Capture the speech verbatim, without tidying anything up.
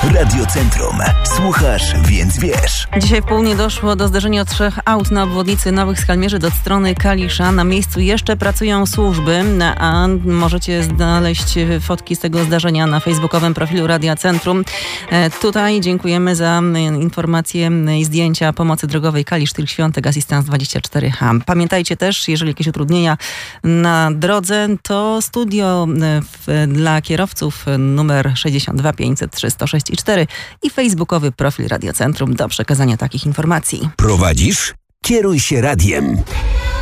Radiocentrum. Słuchasz, więc wiesz. Dzisiaj w południe doszło do zdarzenia trzech aut na obwodnicy Nowych Skalmierzy od strony Kalisza. Na miejscu jeszcze pracują służby, a możecie znaleźć fotki z tego zdarzenia na facebookowym profilu Radia Centrum. Tutaj dziękujemy za informacje i zdjęcia pomocy drogowej Kalisz Tyl Świątek Asystans dwadzieścia cztery H. Pamiętajcie też, jeżeli jakieś utrudnienia na drodze, to studio w, dla kierowców numer sześćdziesiąt dwa pięćset trzy sto sześć i cztery i facebookowy profil Radiocentrum do przekazania takich informacji. Prowadzisz? Kieruj się radiem.